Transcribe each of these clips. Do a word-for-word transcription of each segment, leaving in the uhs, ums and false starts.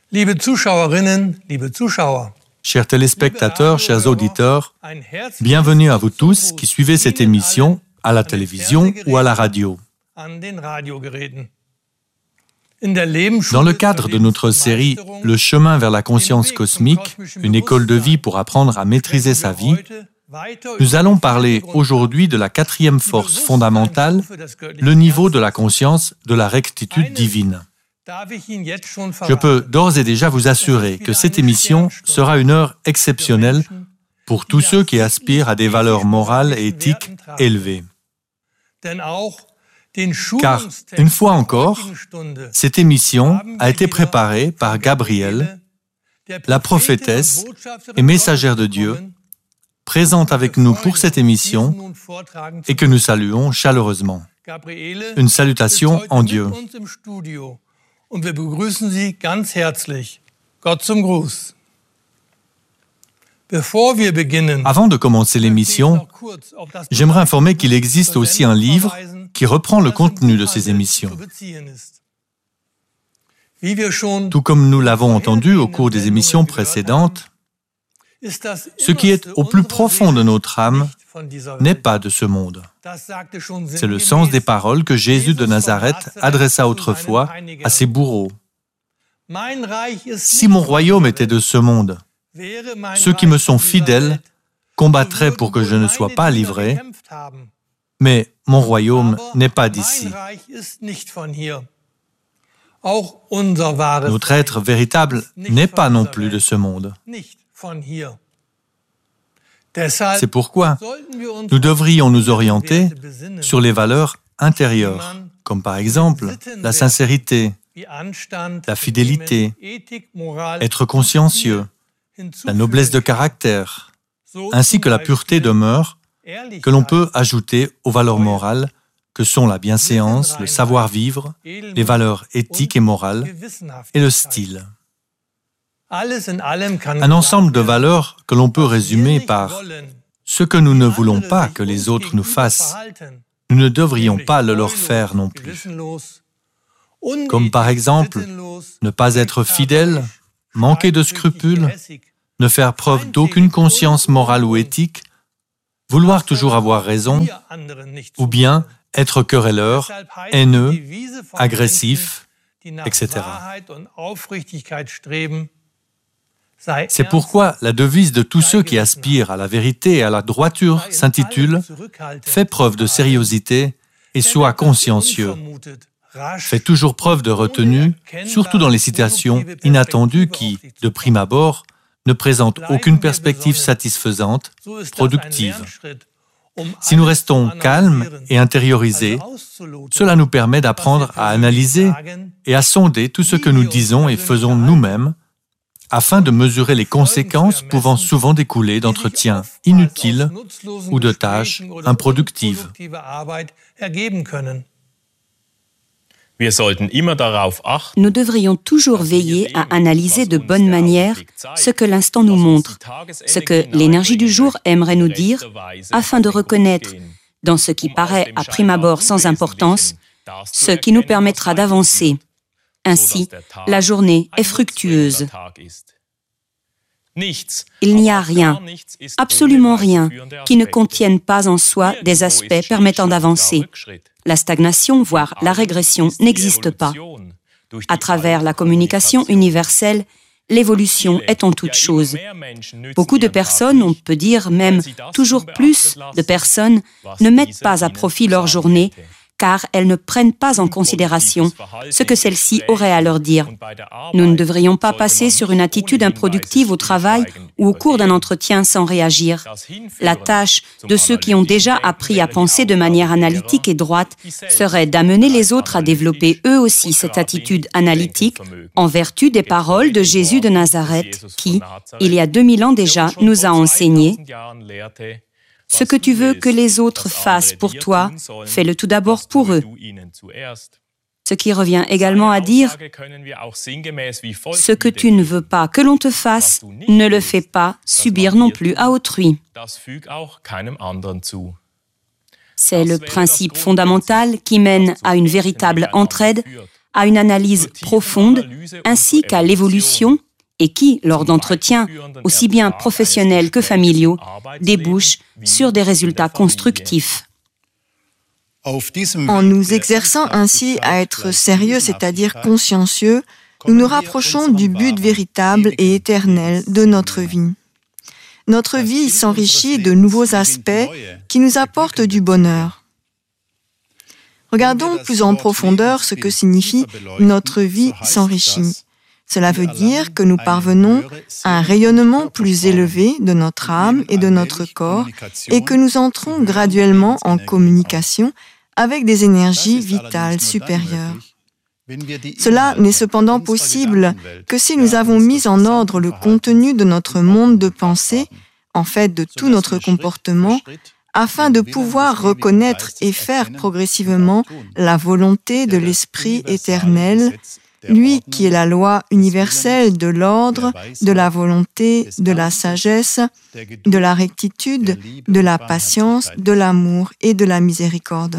Liebe Zuschauerinnen, liebe Zuschauer. Chers téléspectateurs, chers auditeurs, bienvenue à vous tous qui suivez cette émission à la télévision ou à la radio. Dans le cadre de notre série « Le chemin vers la conscience cosmique, une école de vie pour apprendre à maîtriser sa vie », nous allons parler aujourd'hui de la quatrième force fondamentale, le niveau de la conscience de la rectitude divine. Je peux d'ores et déjà vous assurer que cette émission sera une heure exceptionnelle pour tous ceux qui aspirent à des valeurs morales et éthiques élevées. Car, une fois encore, cette émission a été préparée par Gabrielle, la prophétesse et messagère de Dieu, présente avec nous pour cette émission et que nous saluons chaleureusement. Une salutation en Dieu. Und wir begrüßen Sie ganz herzlich. Gott zum Gruß. Bevor wir beginnen, Avant de commencer l'émission, j'aimerais informer qu'il existe aussi un livre qui reprend le contenu de ces émissions. Tout comme nous l'avons entendu au cours des émissions précédentes, ce qui est au plus profond de notre âme n'est pas de ce monde. C'est le sens des paroles que Jésus de Nazareth adressa autrefois à ses bourreaux. Si mon royaume était de ce monde, ceux qui me sont fidèles combattraient pour que je ne sois pas livré, mais mon royaume n'est pas d'ici. Notre être véritable n'est pas non plus de ce monde. C'est pourquoi nous devrions nous orienter sur les valeurs intérieures, comme par exemple la sincérité, la fidélité, être consciencieux, la noblesse de caractère, ainsi que la pureté de mœurs que l'on peut ajouter aux valeurs morales que sont la bienséance, le savoir-vivre, les valeurs éthiques et morales et le style. Un ensemble de valeurs que l'on peut résumer par ce que nous ne voulons pas que les autres nous fassent, nous ne devrions pas le leur faire non plus. Comme par exemple, ne pas être fidèle, manquer de scrupules, ne faire preuve d'aucune conscience morale ou éthique, vouloir toujours avoir raison, ou bien être querelleur, haineux, agressif, et cetera. C'est pourquoi la devise de tous ceux qui aspirent à la vérité et à la droiture s'intitule « Fais preuve de sérieuxité et sois consciencieux ». Fais toujours preuve de retenue, surtout dans les situations inattendues qui, de prime abord, ne présentent aucune perspective satisfaisante, productive. Si nous restons calmes et intériorisés, cela nous permet d'apprendre à analyser et à sonder tout ce que nous disons et faisons nous-mêmes, afin de mesurer les conséquences pouvant souvent découler d'entretiens inutiles ou de tâches improductives. Nous devrions toujours veiller à analyser de bonne manière ce que l'instant nous montre, ce que l'énergie du jour aimerait nous dire, afin de reconnaître, dans ce qui paraît à prime abord sans importance, ce qui nous permettra d'avancer. Ainsi, la journée est fructueuse. Il n'y a rien, absolument rien, qui ne contienne pas en soi des aspects permettant d'avancer. La stagnation, voire la régression, n'existe pas. À travers la communication universelle, l'évolution est en toute chose. Beaucoup de personnes, on peut dire même toujours plus de personnes, ne mettent pas à profit leur journée, car elles ne prennent pas en considération ce que celle-ci aurait à leur dire. Nous ne devrions pas passer sur une attitude improductive au travail ou au cours d'un entretien sans réagir. La tâche de ceux qui ont déjà appris à penser de manière analytique et droite serait d'amener les autres à développer eux aussi cette attitude analytique en vertu des paroles de Jésus de Nazareth qui, il y a deux mille ans déjà, nous a enseigné « Ce que tu veux que les autres fassent pour toi, fais-le tout d'abord pour eux. » Ce qui revient également à dire « Ce que tu ne veux pas que l'on te fasse, ne le fais pas subir non plus à autrui. » C'est le principe fondamental qui mène à une véritable entraide à une analyse profonde ainsi qu'à l'évolution et qui, lors d'entretiens, aussi bien professionnels que familiaux, débouchent sur des résultats constructifs. En nous exerçant ainsi à être sérieux, c'est-à-dire consciencieux, nous nous rapprochons du but véritable et éternel de notre vie. Notre vie s'enrichit de nouveaux aspects qui nous apportent du bonheur. Regardons plus en profondeur ce que signifie « notre vie s'enrichit ». Cela veut dire que nous parvenons à un rayonnement plus élevé de notre âme et de notre corps et que nous entrons graduellement en communication avec des énergies vitales supérieures. Cela n'est cependant possible que si nous avons mis en ordre le contenu de notre monde de pensée, en fait de tout notre comportement, afin de pouvoir reconnaître et faire progressivement la volonté de l'Esprit éternel, lui qui est la loi universelle de l'ordre, de la volonté, de la sagesse, de la rectitude, de la patience, de l'amour et de la miséricorde.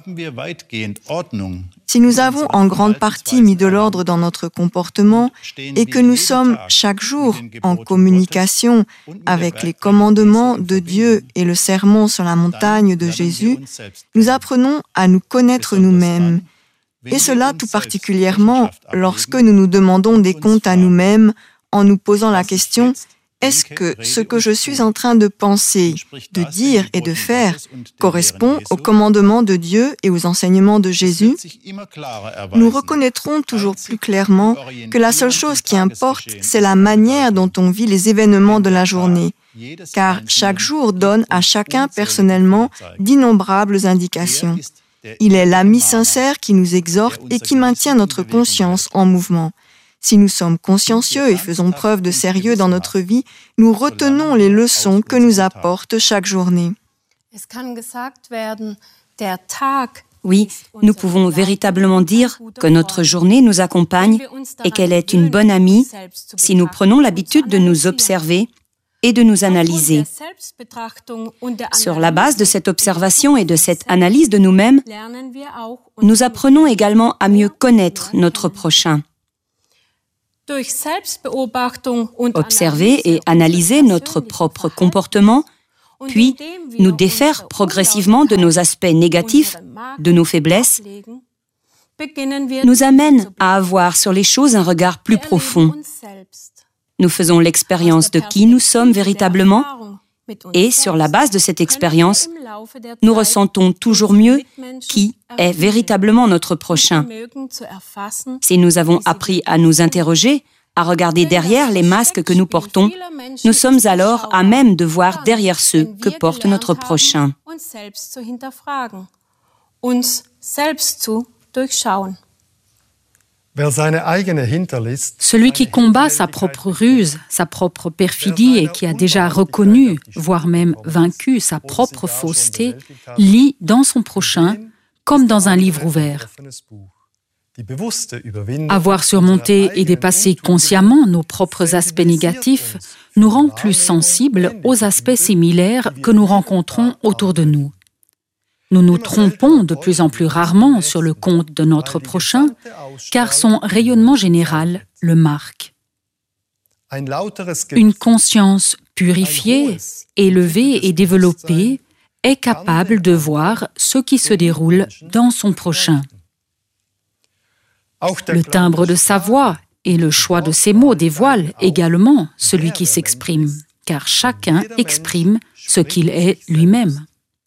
Si nous avons en grande partie mis de l'ordre dans notre comportement et que nous sommes chaque jour en communication avec les commandements de Dieu et le sermon sur la montagne de Jésus, nous apprenons à nous connaître nous-mêmes. Et cela tout particulièrement lorsque nous nous demandons des comptes à nous-mêmes en nous posant la question « Est-ce que ce que je suis en train de penser, de dire et de faire correspond aux commandements de Dieu et aux enseignements de Jésus ?» Nous reconnaîtrons toujours plus clairement que la seule chose qui importe, c'est la manière dont on vit les événements de la journée, car chaque jour donne à chacun personnellement d'innombrables indications. Il est l'ami sincère qui nous exhorte et qui maintient notre conscience en mouvement. Si nous sommes consciencieux et faisons preuve de sérieux dans notre vie, nous retenons les leçons que nous apporte chaque journée. Oui, nous pouvons véritablement dire que notre journée nous accompagne et qu'elle est une bonne amie si nous prenons l'habitude de nous observer et de nous analyser. Sur la base de cette observation et de cette analyse de nous-mêmes, nous apprenons également à mieux connaître notre prochain. Observer et analyser notre propre comportement, puis nous défaire progressivement de nos aspects négatifs, de nos faiblesses, nous amène à avoir sur les choses un regard plus profond. Nous faisons l'expérience de qui nous sommes véritablement et sur la base de cette expérience, nous ressentons toujours mieux qui est véritablement notre prochain. Si nous avons appris à nous interroger, à regarder derrière les masques que nous portons, nous sommes alors à même de voir derrière ceux que porte notre prochain. Celui qui combat sa propre ruse, sa propre perfidie et qui a déjà reconnu, voire même vaincu sa propre fausseté, lit dans son prochain comme dans un livre ouvert. Avoir surmonté et dépassé consciemment nos propres aspects négatifs nous rend plus sensibles aux aspects similaires que nous rencontrons autour de nous. Nous nous trompons de plus en plus rarement sur le compte de notre prochain, car son rayonnement général le marque. Une conscience purifiée, élevée et développée est capable de voir ce qui se déroule dans son prochain. Le timbre de sa voix et le choix de ses mots dévoilent également celui qui s'exprime, car chacun exprime ce qu'il est lui-même.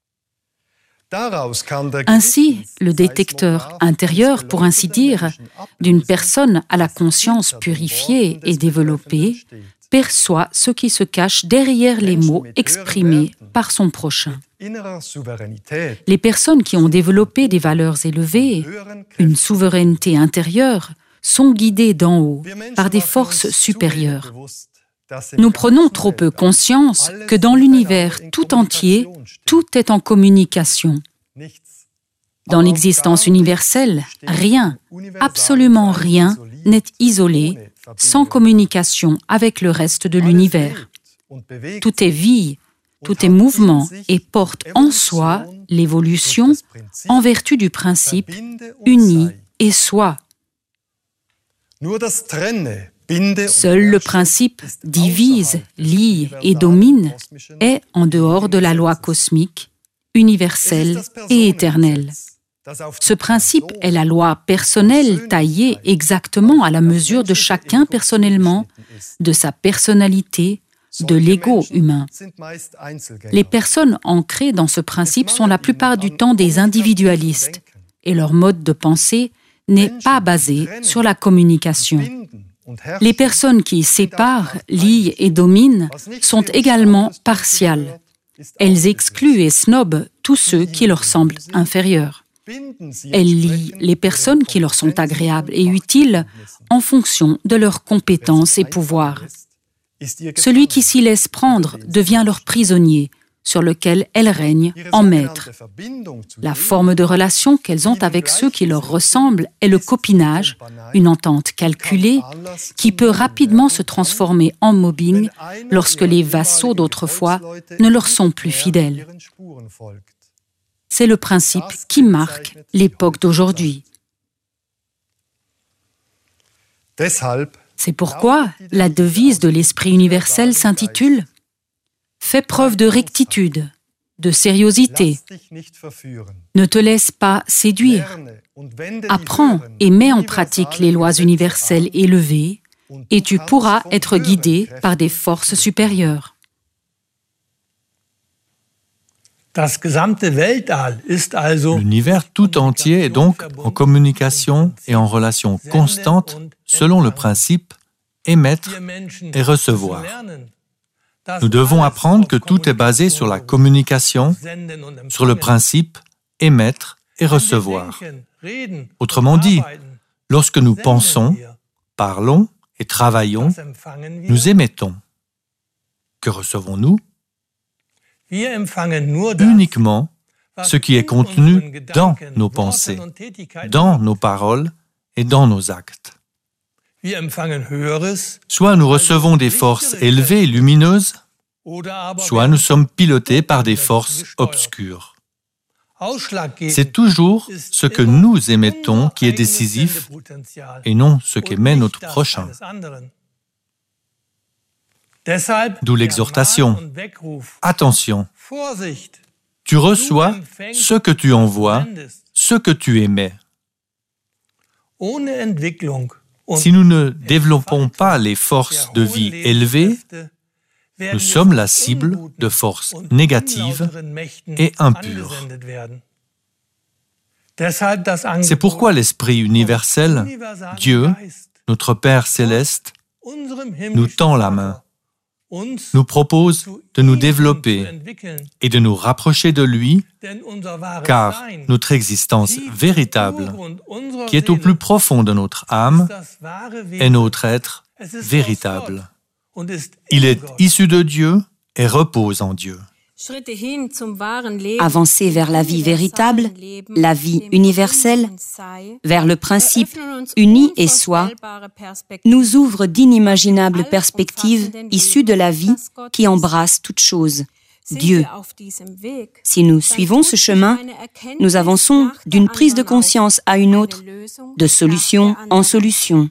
Ainsi, le détecteur intérieur, pour ainsi dire, d'une personne à la conscience purifiée et développée, perçoit ce qui se cache derrière les mots exprimés par son prochain. Les personnes qui ont développé des valeurs élevées, une souveraineté intérieure, sont guidées d'en haut par des forces supérieures. Nous prenons trop peu conscience que dans l'univers tout entier, tout est en communication. Dans l'existence universelle, rien, absolument rien, n'est isolé, sans communication avec le reste de l'univers. Tout est vie, tout est mouvement et porte en soi l'évolution en vertu du principe « uni et soi ». Seul le principe divise, lie et domine est en dehors de la loi cosmique, universelle et éternelle. Ce principe est la loi personnelle taillée exactement à la mesure de chacun personnellement, de sa personnalité, de l'ego humain. Les personnes ancrées dans ce principe sont la plupart du temps des individualistes et leur mode de pensée n'est pas basé sur la communication. Les personnes qui séparent, lient et dominent sont également partiales. Elles excluent et snobent tous ceux qui leur semblent inférieurs. Elles lient les personnes qui leur sont agréables et utiles en fonction de leurs compétences et pouvoirs. Celui qui s'y laisse prendre devient leur prisonnier, sur lequel elles règnent en maître. La forme de relation qu'elles ont avec ceux qui leur ressemblent est le copinage, une entente calculée qui peut rapidement se transformer en mobbing lorsque les vassaux d'autrefois ne leur sont plus fidèles. C'est le principe qui marque l'époque d'aujourd'hui. C'est pourquoi la devise de l'Esprit universel s'intitule « Fais preuve de rectitude, de sérieuxité. Ne te laisse pas séduire. Apprends et mets en pratique les lois universelles élevées et tu pourras être guidé par des forces supérieures. » L'univers tout entier est donc en communication et en relation constante selon le principe émettre et recevoir. Nous devons apprendre que tout est basé sur la communication, sur le principe émettre et recevoir. Autrement dit, lorsque nous pensons, parlons et travaillons, nous émettons. Que recevons-nous ? Uniquement ce qui est contenu dans nos pensées, dans nos paroles et dans nos actes. Soit nous recevons des forces élevées et lumineuses, soit nous sommes pilotés par des forces obscures. C'est toujours ce que nous émettons qui est décisif et non ce qu'émet notre prochain. D'où l'exhortation. Attention, tu reçois ce que tu envoies, ce que tu émets. Si nous ne développons pas les forces de vie élevées, nous sommes la cible de forces négatives et impures. C'est pourquoi l'Esprit universel, Dieu, notre Père céleste, nous tend la main, nous propose de nous développer et de nous rapprocher de lui, car notre existence véritable, qui est au plus profond de notre âme, est notre être véritable. Il est issu de Dieu et repose en Dieu. Avancer vers la vie véritable, la vie universelle, vers le principe uni et soi, nous ouvre d'inimaginables perspectives issues de la vie qui embrasse toute chose, Dieu. Si nous suivons ce chemin, nous avançons d'une prise de conscience à une autre, de solution en solution.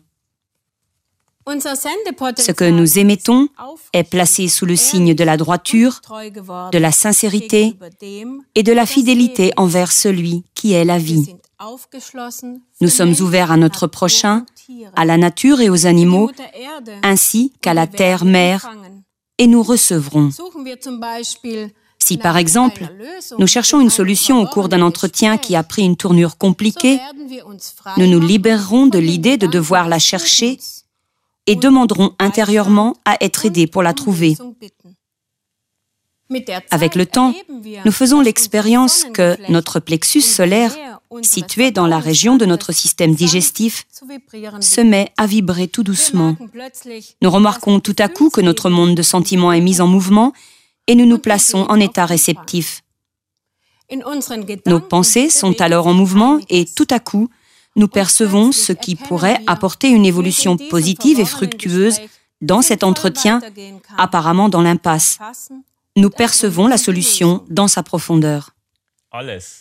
Ce que nous émettons est placé sous le signe de la droiture, de la sincérité et de la fidélité envers celui qui est la vie. Nous sommes ouverts à notre prochain, à la nature et aux animaux, ainsi qu'à la terre-mère, et nous recevrons. Si, par exemple, nous cherchons une solution au cours d'un entretien qui a pris une tournure compliquée, nous nous libérerons de l'idée de devoir la chercher et demanderons intérieurement à être aidés pour la trouver. Avec le temps, nous faisons l'expérience que notre plexus solaire, situé dans la région de notre système digestif, se met à vibrer tout doucement. Nous remarquons tout à coup que notre monde de sentiments est mis en mouvement et nous nous plaçons en état réceptif. Nos pensées sont alors en mouvement et tout à coup, nous percevons ce qui pourrait apporter une évolution positive et fructueuse dans cet entretien, apparemment dans l'impasse. Nous percevons la solution dans sa profondeur.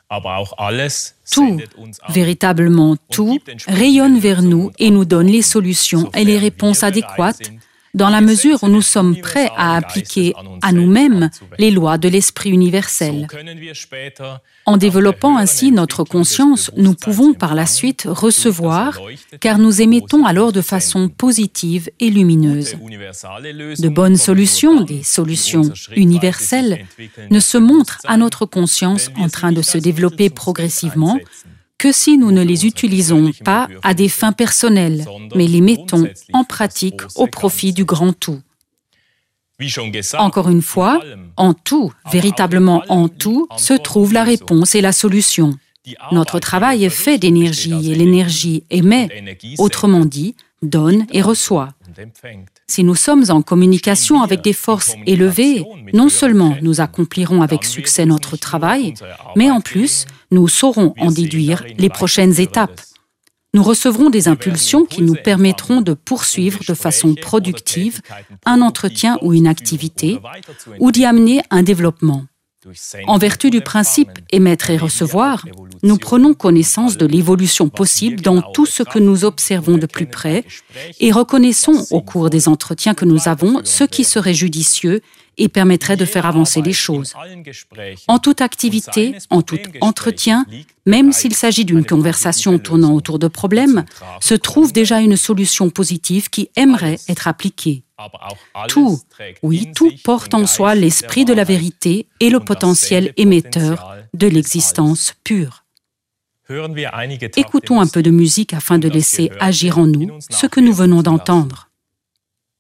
Tout, véritablement tout, rayonne vers nous et nous donne les solutions et les réponses adéquates dans la mesure où nous sommes prêts à appliquer à nous-mêmes les lois de l'esprit universel. En développant ainsi notre conscience, nous pouvons par la suite recevoir, car nous émettons alors de façon positive et lumineuse. De bonnes solutions, des solutions universelles, ne se montrent à notre conscience en train de se développer progressivement que si nous ne les utilisons pas à des fins personnelles, mais les mettons en pratique au profit du grand tout. Encore une fois, en tout, véritablement en tout, se trouve la réponse et la solution. Notre travail est fait d'énergie et l'énergie émet, autrement dit, donne et reçoit. Si nous sommes en communication avec des forces élevées, non seulement nous accomplirons avec succès notre travail, mais en plus, nous saurons en déduire les prochaines étapes. Nous recevrons des impulsions qui nous permettront de poursuivre de façon productive un entretien ou une activité, ou d'y amener un développement. En vertu du principe émettre et recevoir, nous prenons connaissance de l'évolution possible dans tout ce que nous observons de plus près et reconnaissons au cours des entretiens que nous avons ce qui serait judicieux et permettrait de faire avancer les choses. En toute activité, en tout entretien, même s'il s'agit d'une conversation tournant autour de problèmes, se trouve déjà une solution positive qui aimerait être appliquée. Tout, oui, tout porte en soi l'esprit de la vérité et le potentiel émetteur de l'existence pure. Écoutons un peu de musique afin de laisser agir en nous ce que nous venons d'entendre.